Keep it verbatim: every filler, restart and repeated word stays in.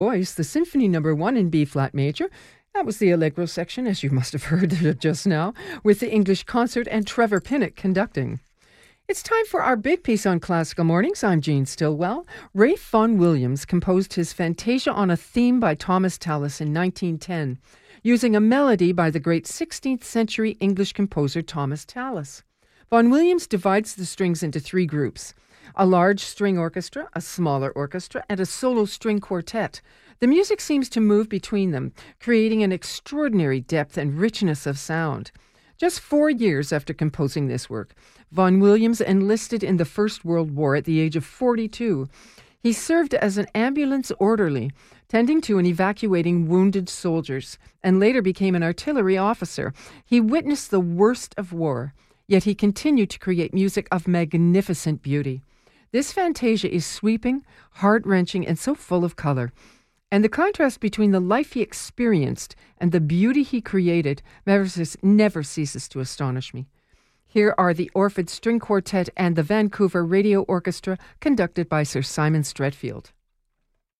Voice, the Symphony Number One in B-flat major. That was the Allegro section, as you must have heard just now, with the English Concert and Trevor Pinnock conducting. It's time for our big piece on Classical Mornings. I'm Jean Stillwell. Ralph Vaughan Williams composed his Fantasia on a theme by Thomas Tallis in nineteen ten, using a melody by the great sixteenth century English composer Thomas Tallis. Vaughan Williams divides the strings into three groups: a large string orchestra, a smaller orchestra, and a solo string quartet. The music seems to move between them, creating an extraordinary depth and richness of sound. Just four years after composing this work, Vaughan Williams enlisted in the First World War at the age of forty-two. He served as an ambulance orderly, tending to and evacuating wounded soldiers, and later became an artillery officer. He witnessed the worst of war, yet he continued to create music of magnificent beauty. This Fantasia is sweeping, heart-wrenching, and so full of color. And the contrast between the life he experienced and the beauty he created never, never ceases to astonish me. Here are the Orford String Quartet and the Vancouver Radio Orchestra, conducted by Sir Simon Stredfield.